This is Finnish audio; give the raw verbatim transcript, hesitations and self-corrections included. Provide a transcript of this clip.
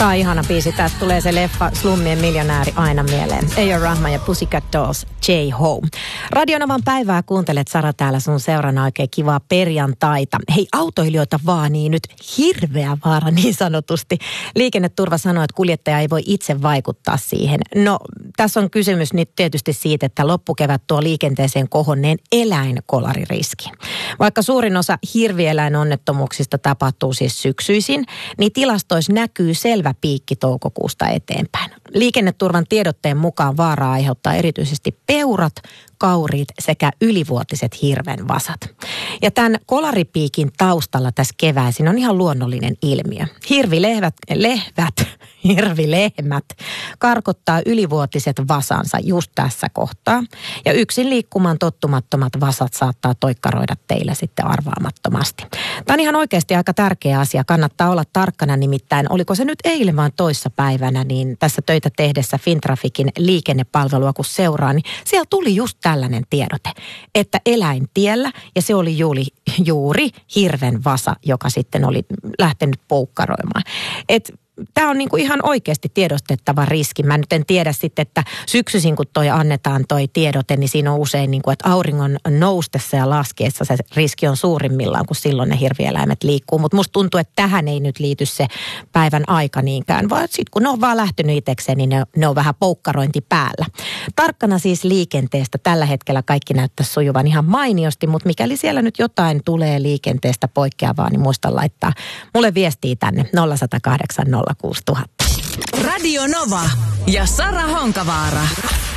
Tää on ihana biisi. Tästä tulee se leffa Slummien miljonääri aina mieleen. A R. Rahman ja Pussycat Dolls, J-Ho. Radionovan päivää kuuntelet, Sara, täällä sun seurana. Oikein kivaa perjantaita. Hei, autoilijoita vaanii nyt hirveä vaara niin sanotusti. Liikenneturva sanoo, että kuljettaja ei voi itse vaikuttaa siihen. No, tässä on kysymys nyt tietysti siitä, että loppukevät tuo liikenteeseen kohonneen eläinkolaririskin. Vaikka suurin osa hirvieläinonnettomuuksista tapahtuu siis syksyisin, niin tilastoissa näkyy selvä piikki toukokuusta eteenpäin. Liikenneturvan tiedotteen mukaan vaaraa aiheuttaa erityisesti peurat, kauriit sekä ylivuotiset hirvenvasat. Ja tämän kolaripiikin taustalla tässä keväisin on ihan luonnollinen ilmiö. Hirvilehvät, lehvät, hirvilehmät karkottaa ylivuotiset vasansa just tässä kohtaa. Ja yksin liikkumaan tottumattomat vasat saattaa toikkaroida teillä sitten arvaamattomasti. Tämä on ihan oikeasti aika tärkeä asia. Kannattaa olla tarkkana, nimittäin oliko se nyt eilen vaan toissa päivänä, niin tässä töitä tehdessä Fintrafikin liikennepalvelua kun seuraa, niin siellä tuli just tällainen tiedote, että eläintiellä, ja se oli juuri, juuri hirven vasa, joka sitten oli lähtenyt poukkaroimaan. Et tämä on niinku ihan oikeasti tiedostettava riski. Mä nyt en tiedä sitten, että syksyisin kun toi annetaan toi tiedote, niin siinä on usein niinku, että auringon noustessa ja laskeessa se riski on suurimmillaan, kun silloin ne hirvieläimet liikkuu. Mutta musta tuntuu, että tähän ei nyt liity se päivän aika niinkään, vaan sitten kun ne on vaan lähtenyt itsekseen, niin ne, ne on vähän poukkarointi päällä. Tarkkana siis liikenteestä. Tällä hetkellä kaikki näyttää sujuvan ihan mainiosti, mutta mikäli siellä nyt jotain tulee liikenteestä poikkeavaa, niin muista laittaa mulle viestiä tänne nolla yksi nolla kahdeksan nolla kuusi tuhatta. Radio Nova ja Sara Honkavaara.